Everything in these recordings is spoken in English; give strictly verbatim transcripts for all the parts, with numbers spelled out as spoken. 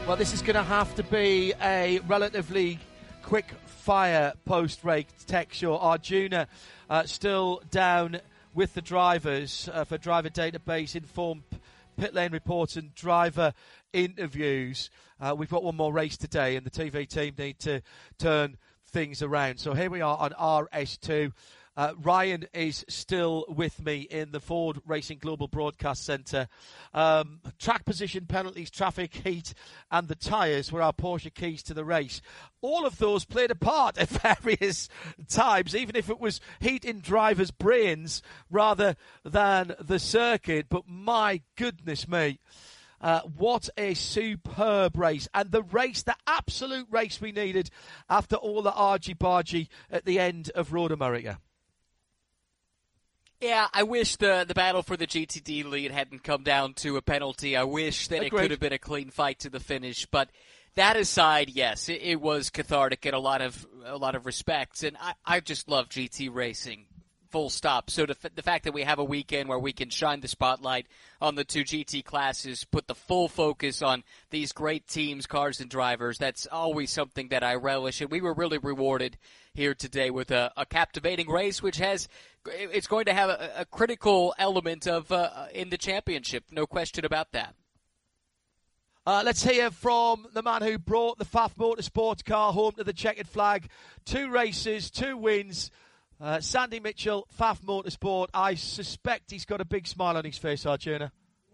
Well, this is going to have to be a relatively quick fire post-race tech show. Arjuna uh, still down with the drivers uh, for driver database, informed pit lane reports and driver interviews. Uh, we've got one more race today and the T V team need to turn things around. So here we are on R S two. Uh, Ryan is still with me in the Ford Racing Global Broadcast Centre. Um, track position, penalties, traffic, heat, and the tyres were our Porsche keys to the race. All of those played a part at various times, even if it was heat in drivers' brains rather than the circuit. But my goodness me, uh, what a superb race. And the race, the absolute race we needed after all the argy-bargy at the end of Road America. Yeah, I wish the the battle for the G T D lead hadn't come down to a penalty. I wish that Agreed. It could have been a clean fight to the finish. But that aside, yes, it, it was cathartic in a lot of a lot of respects, and I, I just love G T racing. Full stop. So the, the fact that we have a weekend where we can shine the spotlight on the two G T classes, put the full focus on these great teams, cars, and drivers, that's always something that I relish. And we were really rewarded here today with a, a captivating race, which has it's going to have a, a critical element of uh, in the championship. No question about that. Uh, let's hear from the man who brought the F A F Motorsports car home to the checkered flag. Two races, two wins. Uh, Sandy Mitchell, F A F Motorsport. I suspect he's got a big smile on his face, Arjuna.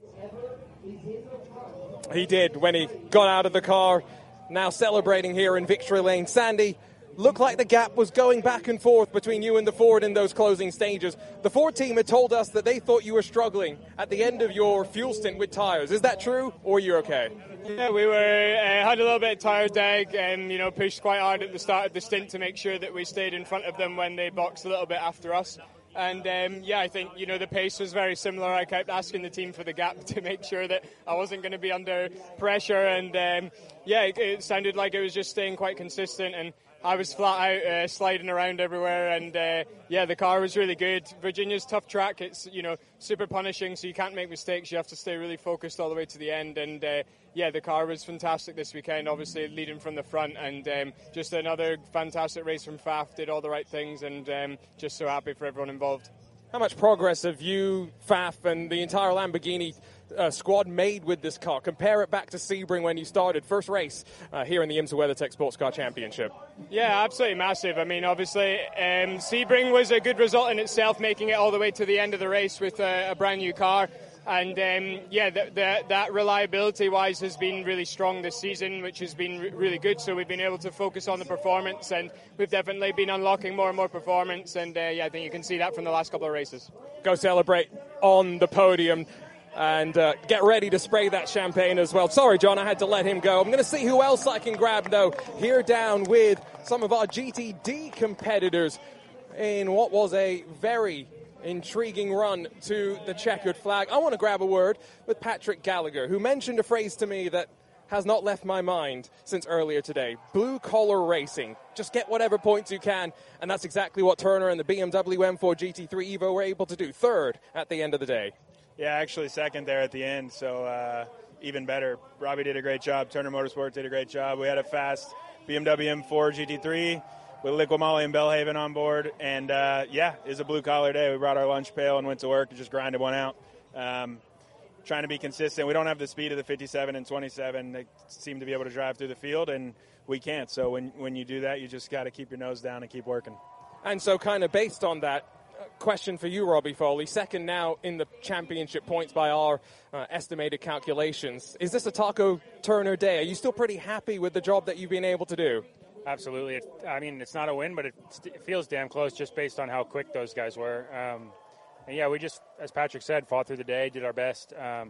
He did when he got out of the car, now celebrating here in Victory Lane. Sandy, looked like the gap was going back and forth between you and the Ford in those closing stages. The Ford team had told us that they thought you were struggling at the end of your fuel stint with tyres. Is that true, or are you okay? Yeah, we were uh, had a little bit of tyre drag and, you know, pushed quite hard at the start of the stint to make sure that we stayed in front of them when they boxed a little bit after us. And, um, yeah, I think, you know, the pace was very similar. I kept asking the team for the gap to make sure that I wasn't going to be under pressure. And, um, yeah, it, it sounded like it was just staying quite consistent. And I was flat out uh, sliding around everywhere, and uh, yeah, the car was really good. Virginia's tough track. It's, you know, super punishing, so you can't make mistakes. You have to stay really focused all the way to the end. And uh, yeah, the car was fantastic this weekend, obviously leading from the front, and um, just another fantastic race from F A F. Did all the right things, and um, just so happy for everyone involved. How much progress have you, F A F, and the entire Lamborghini uh, squad made with this car? Compare it back to Sebring when you started. First race uh, here in the IMSA WeatherTech Sports Car Championship. Yeah, absolutely massive. I mean, obviously, um, Sebring was a good result in itself, making it all the way to the end of the race with a, a brand new car. And, um, yeah, the, the, that reliability-wise has been really strong this season, which has been re- really good. So we've been able to focus on the performance, and we've definitely been unlocking more and more performance. And, uh, yeah, I think you can see that from the last couple of races. Go celebrate on the podium and uh, get ready to spray that champagne as well. Sorry, John, I had to let him go. I'm going to see who else I can grab, though, here down with some of our G T D competitors in what was a very intriguing run to the checkered flag. I want to grab a word with Patrick Gallagher, who mentioned a phrase to me that has not left my mind since earlier today. Blue-collar racing. Just get whatever points you can, and that's exactly what Turner and the B M W M four G T three Evo were able to do. Third at the end of the day. Yeah, actually second there at the end, so uh, even better. Robbie did a great job. Turner Motorsports did a great job. We had a fast B M W M four G T three with Liqui Moly and Belhaven on board, and uh, yeah, it was a blue-collar day. We brought our lunch pail and went to work and just grinded one out. Um, trying to be consistent. We don't have the speed of the fifty-seven and twenty-seven. They seem to be able to drive through the field, and we can't. So when, when you do that, you just got to keep your nose down and keep working. And so kind of based on that, question for you, Robbie Foley. Second now in the championship points by our uh, estimated calculations. Is this a Taco Turner day? Are you still pretty happy with the job that you've been able to do? Absolutely. It, I mean, it's not a win, but it, it feels damn close just based on how quick those guys were. Um, and, yeah, we just, as Patrick said, fought through the day, did our best, um,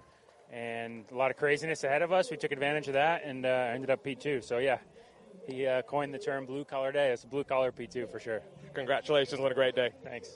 and a lot of craziness ahead of us. We took advantage of that and uh, ended up P two. So, yeah, he uh, coined the term blue-collar day. It's a blue-collar P two for sure. Congratulations. What a great day. Thanks.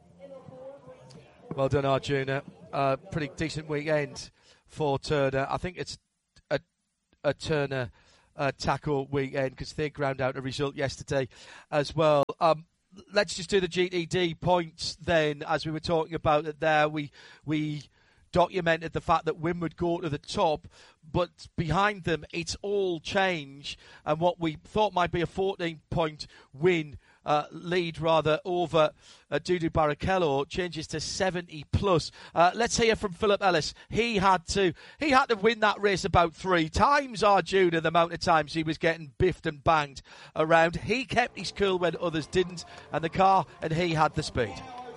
Well done, Arjuna. Uh, pretty decent weekend for Turner. I think it's a, a Turner uh, tackle weekend because they ground out a result yesterday as well. Um, let's just do the G T D points then, as we were talking about it there. We we documented the fact that Wim would go to the top, but behind them it's all change, and what we thought might be a fourteen-point win Uh, lead rather over uh, Dudu Barrichello changes to seventy plus. Uh, let's hear from Philip Ellis. He had to he had to win that race about three times, Arjuna, the amount of times he was getting biffed and banged around. He kept his cool when others didn't, and the car and he had the speed.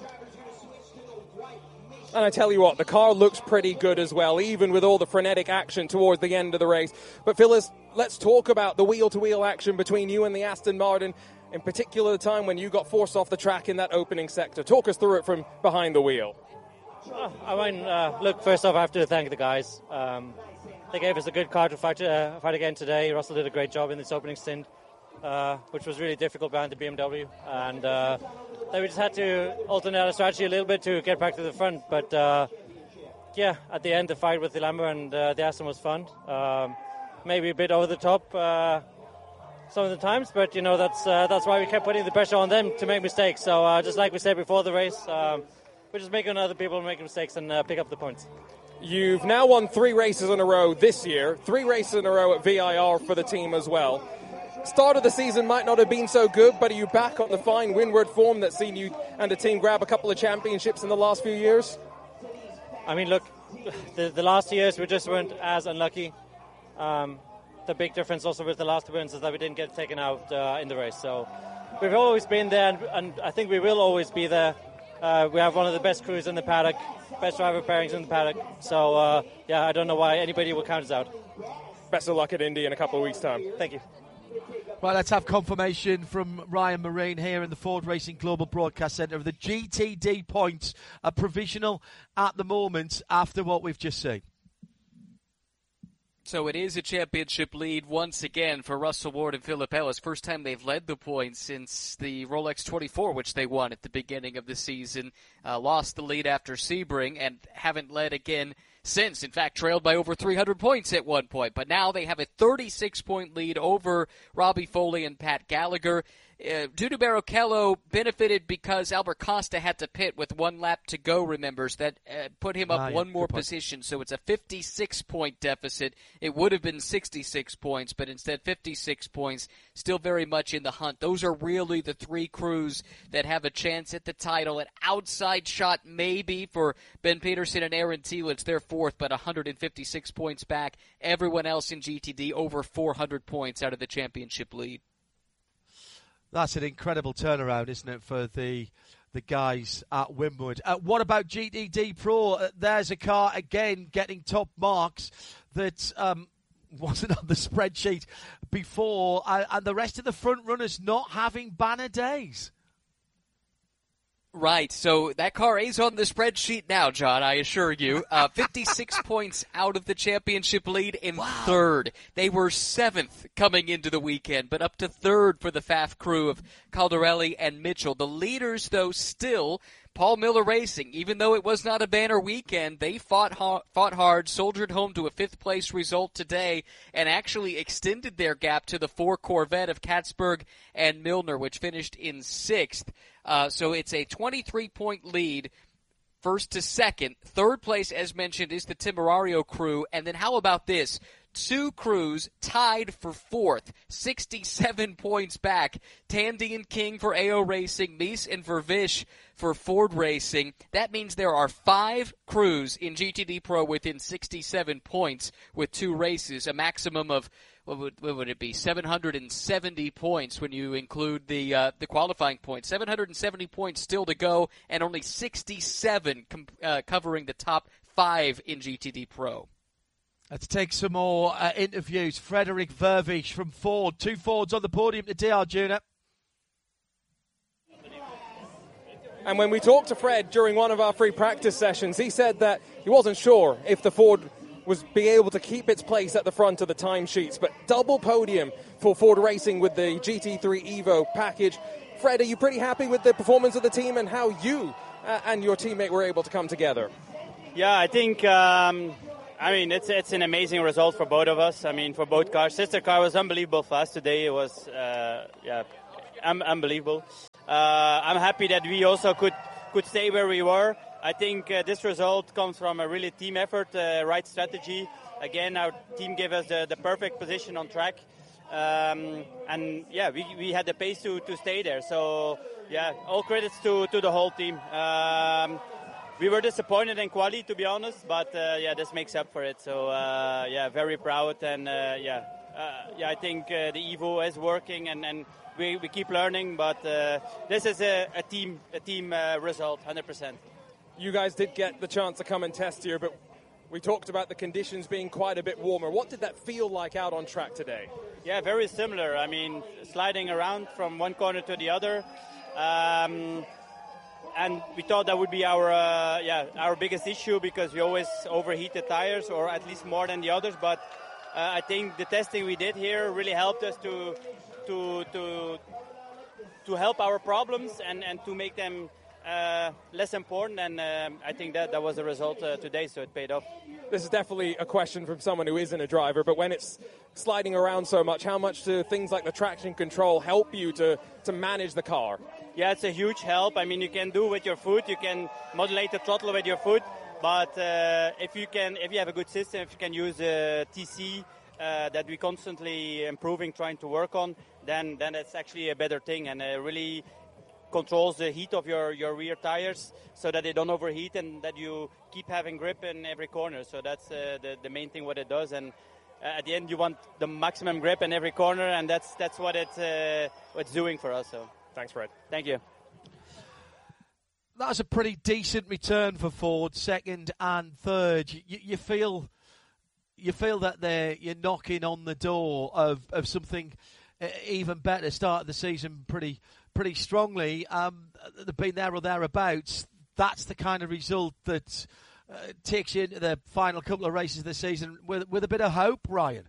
And I tell you what, the car looks pretty good as well, even with all the frenetic action towards the end of the race. But Phyllis, let's talk about the wheel-to-wheel action between you and the Aston Martin, in particular the time when you got forced off the track in that opening sector. Talk us through it from behind the wheel. Oh, I mean, uh, look, first off, I have to thank the guys. Um, they gave us a good car to fight, uh, fight again today. Russell did a great job in this opening stint, uh, which was really difficult behind the B M W. And uh, then we just had to alternate our strategy a little bit to get back to the front. But, uh, yeah, at the end, the fight with the Lambo and uh, the Aston was fun. Um, maybe a bit over the top uh, some of the times, but, you know, that's uh, that's why we kept putting the pressure on them to make mistakes. So uh, just like we said before the race, um, we're just making other people make mistakes and uh, pick up the points. You've now won three races in a row this year, three races in a row at V I R for the team as well. Start of the season might not have been so good, but are you back on the fine windward form that's seen you and the team grab a couple of championships in the last few years? I mean, look, the, the last years we just weren't as unlucky. Um, the big difference also with the last wins is that we didn't get taken out uh, in the race. So we've always been there, and, and I think we will always be there. Uh, we have one of the best crews in the paddock, best driver pairings in the paddock. So, uh, yeah, I don't know why anybody will count us out. Best of luck at Indy in a couple of weeks' time. Thank you. Right, let's have confirmation from Ryan Marine here in the Ford Racing Global Broadcast Centre. The G T D points are provisional at the moment after what we've just seen. So it is a championship lead once again for Russell Ward and Philip Ellis. First time they've led the points since the Rolex twenty-four, which they won at the beginning of the season. Uh, lost the lead after Sebring and haven't led again since. In fact, trailed by over three hundred points at one point. But now they have a thirty-six point lead over Robbie Foley and Pat Gallagher. Uh, Dudu Barrichello benefited because Albert Costa had to pit with one lap to go, remembers. That uh, put him up ah, yeah, one more position, so it's a fifty-six point deficit. It would have been sixty-six points, but instead fifty-six points, still very much in the hunt. Those are really the three crews that have a chance at the title. An outside shot maybe for Ben Peterson and Aaron Thielitz. They're fourth, but one hundred fifty-six points back. Everyone else in G T D over four hundred points out of the championship lead. That's an incredible turnaround, isn't it, for the the guys at Wimwood. Uh, what about G T D Pro? Uh, there's a car, again, getting top marks that um, wasn't on the spreadsheet before, uh, and the rest of the front runners not having banner days. Right, so that car is on the spreadsheet now, John, I assure you. Uh, fifty-six points out of the championship lead in wow. third. They were seventh coming into the weekend, but up to third for the F A F crew of Caldarelli and Mitchell. The leaders, though, still Paul Miller Racing. Even though it was not a banner weekend, they fought, ha- fought hard, soldiered home to a fifth-place result today, and actually extended their gap to the four Corvette of Katzberg and Milner, which finished in sixth. Uh, so it's a twenty-three point lead, first to second. Third place, as mentioned, is the Temerario crew. And then how about this? Two crews tied for fourth, sixty-seven points back. Tandy and King for A O Racing, Mies and Vervish for Ford Racing. That means there are five crews in G T D Pro within sixty-seven points with two races, a maximum of What would, what would it be? seven hundred seventy points when you include the uh, the qualifying points. seven hundred seventy points still to go, and only sixty-seven com- uh, covering the top five in G T D Pro. Let's take some more uh, interviews. Frederick Vervish from Ford. Two Fords on the podium today, Arjuna. And when we talked to Fred during one of our free practice sessions, he said that he wasn't sure if the Ford was being able to keep its place at the front of the timesheets. But double podium for Ford Racing with the G T three Evo package. Fred, are you pretty happy with the performance of the team and how you uh, and your teammate were able to come together? Yeah, I think, um, I mean, it's it's an amazing result for both of us. I mean, for both cars. Sister car was unbelievable fast today. It was, uh, yeah, un- unbelievable. Uh, I'm happy that we also could, could stay where we were. I think uh, this result comes from a really team effort, uh, right strategy. Again, our team gave us the, the perfect position on track. Um, and yeah, we, we had the pace to, to stay there. So yeah, all credits to, to the whole team. Um, we were disappointed in quali, to be honest, but uh, yeah, this makes up for it. So uh, yeah, very proud, and uh, yeah, uh, yeah, I think uh, the Evo is working, and, and we, we keep learning. But uh, this is a, a team a team uh, result, one hundred percent. You guys did get the chance to come and test here, but we talked about the conditions being quite a bit warmer. What did that feel like out on track today? Yeah, very similar. I mean, sliding around from one corner to the other. Um, and we thought that would be our uh, yeah our biggest issue, because we always overheat the tires, or at least more than the others. But uh, I think the testing we did here really helped us to to to to help our problems and, and to make them Uh, less important, and um, I think that that was the result uh, today, so it paid off. This is definitely a question from someone who isn't a driver, but when it's sliding around so much, how much do things like the traction control help you to, to manage the car? Yeah, it's a huge help. I mean, you can do with your foot, you can modulate the throttle with your foot, but uh, if you can, if you have a good system, if you can use uh, T C uh, that we constantly improving, trying to work on, then then it's actually a better thing, and uh, really controls the heat of your, your rear tires so that they don't overheat and that you keep having grip in every corner. So that's uh, the, the main thing what it does. And uh, at the end, you want the maximum grip in every corner, and that's that's what it's, uh, what it's doing for us. So thanks, Fred. Thank you. That was a pretty decent return for Ford, second and third. You, you feel you feel that they're you're knocking on the door of, of something even better. Start the season pretty pretty strongly. Um, they've been there or thereabouts. That's the kind of result that uh, takes you into the final couple of races of the season with with a bit of hope, Ryan.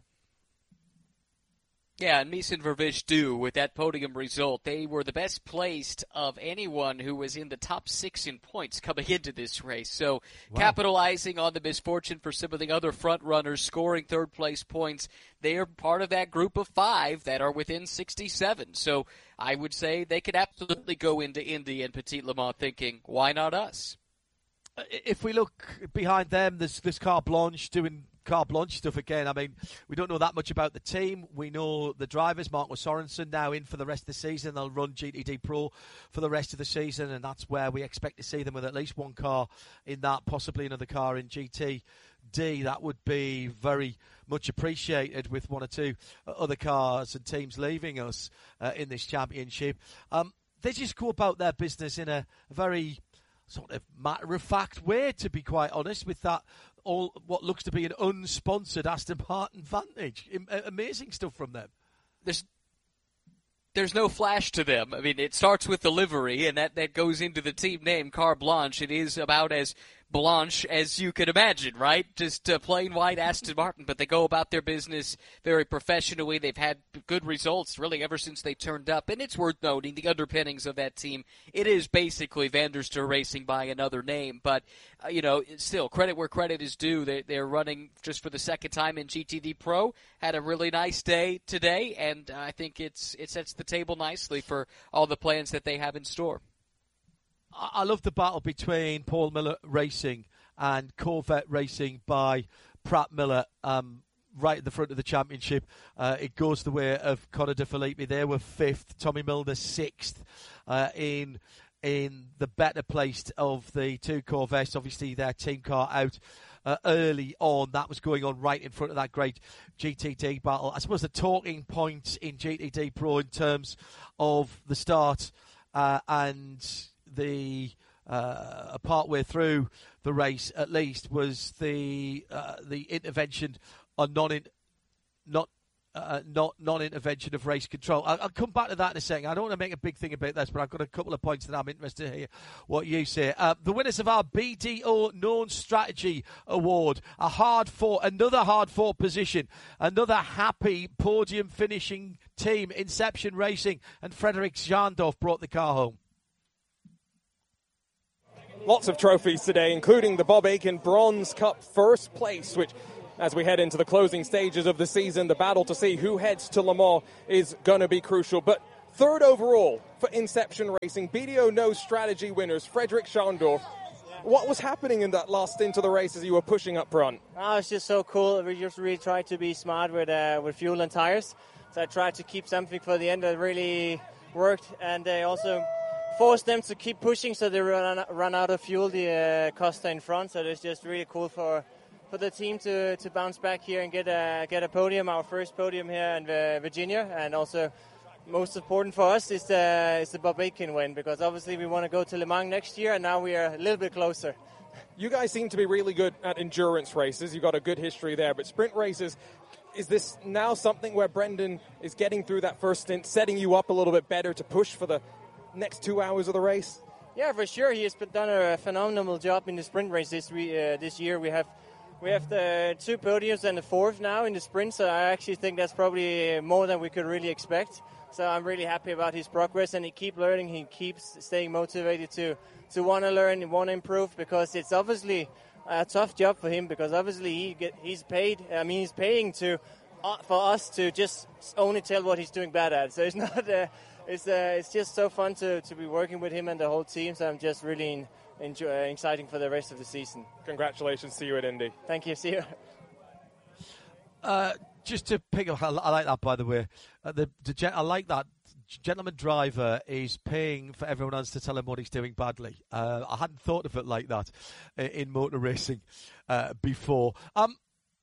Yeah, and Mies and Vervish do with that podium result. They were the best placed of anyone who was in the top six in points coming into this race. So wow. Capitalizing on the misfortune for some of the other front runners, scoring third place points, they are part of that group of five that are within sixty-seven. So I would say they could absolutely go into Indy and Petit Le Mans thinking, why not us? If we look behind them, there's, there's Carte Blanche doing Carte Blanche stuff again. I mean, we don't know that much about the team. We know the drivers. Marco Sorensen now in for the rest of the season. They'll run G T D Pro for the rest of the season, and that's where we expect to see them with at least one car in that, possibly another car in G T D. That would be very much appreciated with one or two other cars and teams leaving us uh, in this championship. Um, they just go about their business in a very sort of matter-of-fact way, to be quite honest, with that all what looks to be an unsponsored Aston Martin Vantage. Amazing stuff from them. There's there's no flash to them. I mean, it starts with the livery, and that, that goes into the team name, Carte Blanche. It is about as blanche as you could imagine, right? Just uh, plain white Aston Martin, but they go about their business very professionally. They've had good results really ever since they turned up, and it's worth noting the underpinnings of that team. It is basically Van der Stur Racing by another name, but uh, you know, still credit where credit is due. They, they're running just for the second time in G T D Pro. Had a really nice day today, and I think it's it sets the table nicely for all the plans that they have in store. I love the battle between Paul Miller Racing and Corvette Racing by Pratt Miller um, right at the front of the championship. Uh, it goes the way of Connor De Filippi. They were fifth. Tommy Milner sixth uh, in in the better placed of the two Corvettes. Obviously, their team car out uh, early on. That was going on right in front of that great G T D battle. I suppose the talking point in G T D Pro in terms of the start uh, and the uh, part way through the race, at least, was the uh, the intervention on non not uh, not non-intervention of race control. I'll, I'll come back to that in a second. I don't want to make a big thing about this, but I've got a couple of points that I'm interested to hear what you say. Uh, the winners of our B D O Known Strategy Award, a hard fought, another hard fought position, another happy podium finishing team, Inception Racing, and Frederick Schandorf brought the car home. Lots of trophies today, including the Bob Akin Bronze Cup first place, which, as we head into the closing stages of the season, the battle to see who heads to Le Mans is going to be crucial. But third overall for Inception Racing, B D O No Strategy winners, Frederick Schandorf. What was happening in that last stint of the race as you were pushing up front? Oh, it's just so cool. We just really tried to be smart with uh, with fuel and tires. So I tried to keep something for the end that really worked, and they also forced them to keep pushing so they run, run out of fuel, the uh, Costa in front. So it's just really cool for for the team to, to bounce back here and get a, get a podium, our first podium here in uh, Virginia, and also most important for us is the, is the Bob Aitken win, because obviously we want to go to Le Mans next year, and now we are a little bit closer. You guys seem to be really good at endurance races. You've got a good history there, but sprint races, is this now something where Brendan is getting through that first stint, setting you up a little bit better to push for the next two hours of the race? Yeah, for sure. He has done a phenomenal job in the sprint race this, uh, this year. We have we have the two podiums and the fourth now in the sprint, so I actually think that's probably more than we could really expect. So I'm really happy about his progress, and he keeps learning. He keeps staying motivated to, to want to learn and want to improve, because it's obviously a tough job for him, because obviously he get, he's paid. I mean, he's paying to uh, for us to just only tell what he's doing bad at. So it's not. Uh, it's uh, it's just so fun to, to be working with him and the whole team. So I'm just really enjoy, uh, exciting for the rest of the season. Congratulations. See you at Indy. Thank you. See you. Uh, Just to pick up, I like that, by the way. Uh, the, the I like that gentleman driver is paying for everyone else to tell him what he's doing badly. Uh, I hadn't thought of it like that in, in motor racing uh, before. Um,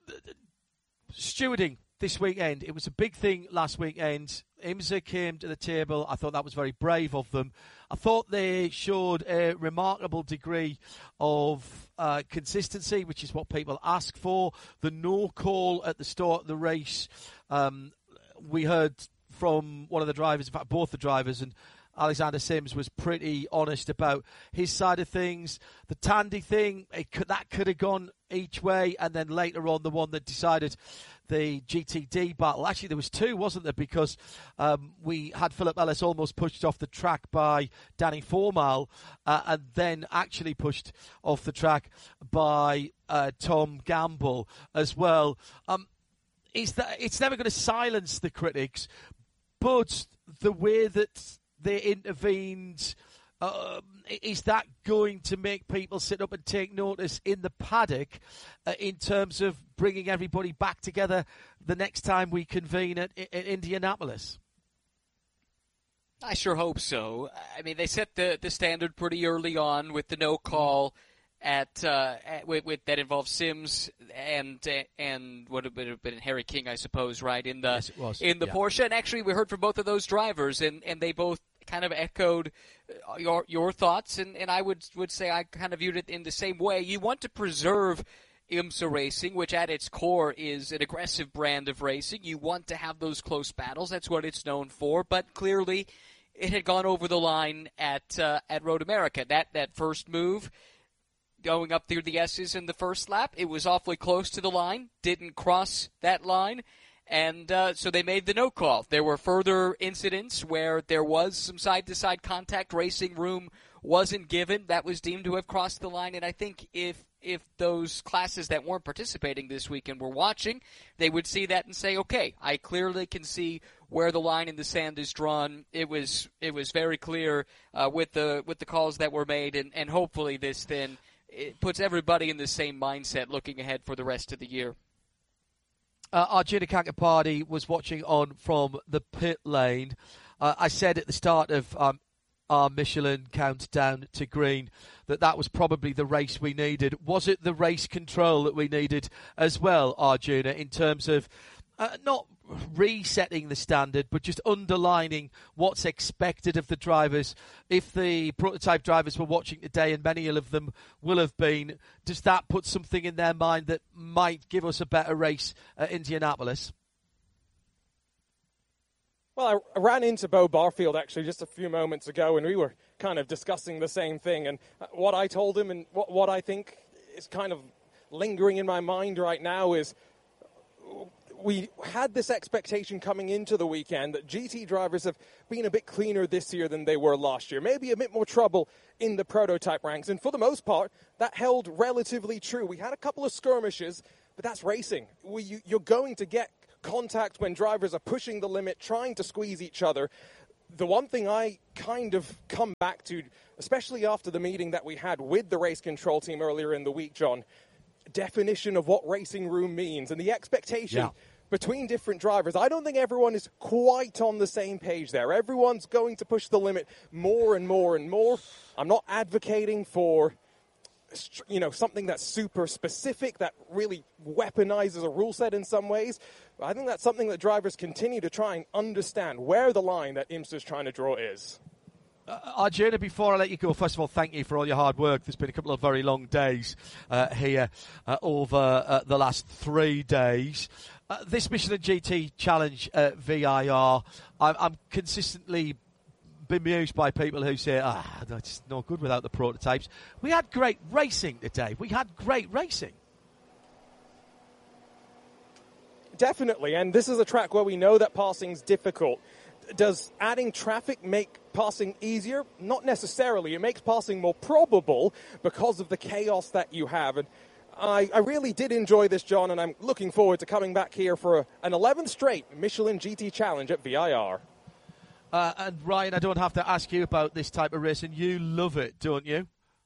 stewarding this weekend, it was a big thing last weekend. IMSA came to the table. I thought that was very brave of them. I thought they showed a remarkable degree of uh, consistency, which is what people ask for. The no call at the start of the race, um, we heard from one of the drivers, in fact both the drivers, and Alexander Sims was pretty honest about his side of things. The Tandy thing, it could, that could have gone each way, and then later on the one that decided the G T D battle. Actually, there was two, wasn't there? Because um, we had Philip Ellis almost pushed off the track by Danny Formal, uh, and then actually pushed off the track by uh, Tom Gamble as well. Um, it's, that, it's never going to silence the critics, but the way that they intervened, um, is that going to make people sit up and take notice in the paddock uh, in terms of bringing everybody back together the next time we convene at, at Indianapolis? I sure hope so. I mean, they set the, the standard pretty early on with the no call at, uh, at with, with that involved Sims and and what would have been Harry King, I suppose, right in the yes, it was. in the yeah. Porsche. And actually, we heard from both of those drivers, and, and they both kind of echoed your your thoughts, and, and I would would say I kind of viewed it in the same way. You want to preserve IMSA racing, which at its core is an aggressive brand of racing. You want to have those close battles. That's what it's known for. But clearly, it had gone over the line at uh, at Road America. That that first move, going up through the S's in the first lap, it was awfully close to the line. Didn't cross that line. And uh, so they made the no call. There were further incidents where there was some side-to-side contact. Racing room wasn't given. That was deemed to have crossed the line. And I think if if those classes that weren't participating this weekend were watching, they would see that and say, okay, I clearly can see where the line in the sand is drawn. It was it was very clear uh, with the with the calls that were made, and, and hopefully this then it puts everybody in the same mindset looking ahead for the rest of the year. Uh, Arjuna Kankapati was watching on from the pit lane. Uh, I said at the start of um, our Michelin countdown to green that that was probably the race we needed. Was it the race control that we needed as well, Arjuna, in terms of uh, not resetting the standard, but just underlining what's expected of the drivers? If the prototype drivers were watching today, and many of them will have been, does that put something in their mind that might give us a better race at Indianapolis? Well, I ran into Bo Barfield actually just a few moments ago, and we were kind of discussing the same thing. And what I told him, and what, what I think is kind of lingering in my mind right now, is we had this expectation coming into the weekend that G T drivers have been a bit cleaner this year than they were last year. Maybe a bit more trouble in the prototype ranks. And for the most part, that held relatively true. We had a couple of skirmishes, but that's racing. We, you, you're going to get contact when drivers are pushing the limit, trying to squeeze each other. the one thing I kind of come back to, especially after the meeting that we had with the race control team earlier in the week, John, definition of what racing room means and the expectation yeah. between different drivers. I don't think everyone is quite on the same page there. Everyone's going to push the limit more and more and more. I'm not advocating for, you know, something that's super specific, that really weaponizes a rule set in some ways. I think that's something that drivers continue to try and understand where the line that IMSA is trying to draw is. Uh, Arjuna, before I let you go, first of all, thank you for all your hard work. There's been a couple of very long days uh, here uh, over uh, the last three days. Uh, this Michelin G T Challenge at V I R, I'm, I'm consistently bemused by people who say, ah, that's no good without the prototypes. We had great racing today. We had great racing. Definitely, and this is a track where we know that passing's difficult. Does adding traffic make passing easier? Not necessarily. It makes passing more probable because of the chaos that you have. And I, I really did enjoy this, John, and I'm looking forward to coming back here for a, an eleventh straight Michelin G T Challenge at V I R. Uh, and Ryan, I don't have to ask you about this type of racing. You love it, don't you?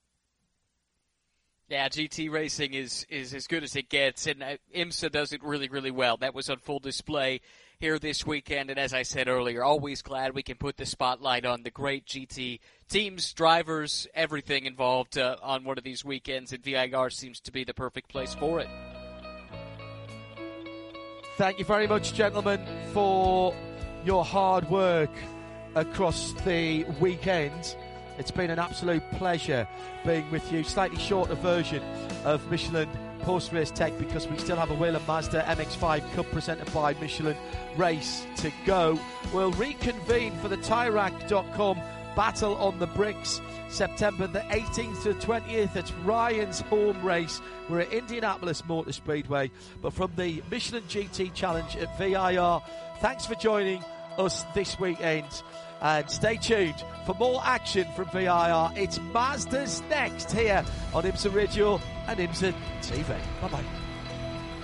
Yeah, G T racing is, is as good as it gets, and uh, IMSA does it really, really well. That was on full display here this weekend, and as I said earlier, always glad we can put the spotlight on the great G T teams, drivers, everything involved uh, on one of these weekends, and V I R seems to be the perfect place for it. Thank you very much, gentlemen, for your hard work across the weekend. It's been an absolute pleasure being with you. Slightly shorter version of Michelin Post-Race Tech because we still have a Whelen Mazda M X five Cup presented by Michelin race to go. We'll reconvene for the Tyrac dot com Battle on the Bricks, September the eighteenth to twentieth. It's Ryan's home race. We're at Indianapolis Motor Speedway. But from the Michelin G T Challenge at V I R, thanks for joining us this weekend. And stay tuned for more action from V I R. It's Mazda's next here on IMSA Radio and IMSA T V. Bye-bye.